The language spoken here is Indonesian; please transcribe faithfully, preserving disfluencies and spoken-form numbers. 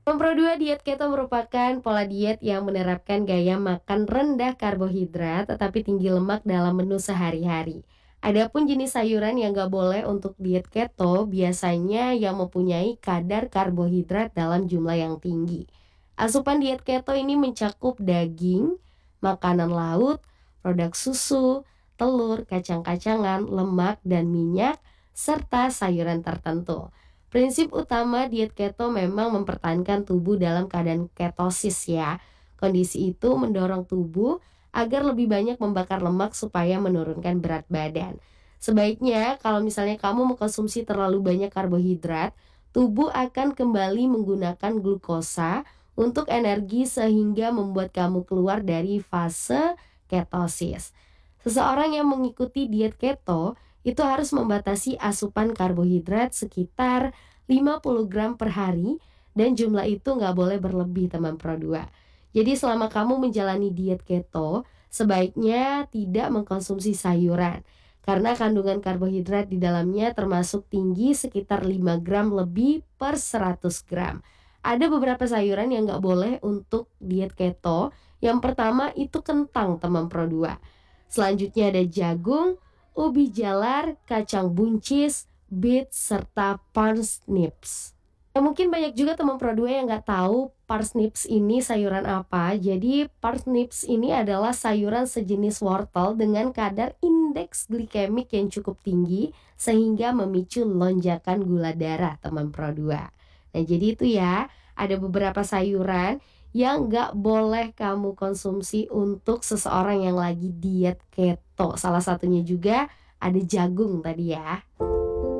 Nomor dua, diet keto merupakan pola diet yang menerapkan gaya makan rendah karbohidrat tetapi tinggi lemak dalam menu sehari-hari. Adapun jenis sayuran yang gak boleh untuk diet keto biasanya yang mempunyai kadar karbohidrat dalam jumlah yang tinggi. Asupan diet keto ini mencakup daging, makanan laut, produk susu, telur, kacang-kacangan, lemak, dan minyak, serta sayuran tertentu. Prinsip utama diet keto memang mempertahankan tubuh dalam keadaan ketosis ya. Kondisi itu mendorong tubuh agar lebih banyak membakar lemak supaya menurunkan berat badan. Sebaiknya kalau misalnya kamu mengkonsumsi terlalu banyak karbohidrat, tubuh akan kembali menggunakan glukosa untuk energi sehingga membuat kamu keluar dari fase ketosis. Seseorang yang mengikuti diet keto itu harus membatasi asupan karbohidrat sekitar lima puluh gram per hari dan jumlah itu nggak boleh berlebih teman Pro dua. Jadi selama kamu menjalani diet keto, sebaiknya tidak mengkonsumsi sayuran karena kandungan karbohidrat di dalamnya termasuk tinggi sekitar lima gram lebih per seratus gram. Ada beberapa sayuran yang nggak boleh untuk diet keto. Yang pertama itu kentang teman Pro dua. Selanjutnya ada jagung, ubi jalar, kacang buncis, beet, serta parsnips. Ya, mungkin banyak juga teman Pro dua yang nggak tahu parsnips ini sayuran apa. Jadi parsnips ini adalah sayuran sejenis wortel dengan kadar indeks glikemik yang cukup tinggi sehingga memicu lonjakan gula darah teman Pro dua. Nah jadi itu ya, ada beberapa sayuran yang nggak boleh kamu konsumsi untuk seseorang yang lagi diet keto. Salah satunya juga ada jagung tadi ya.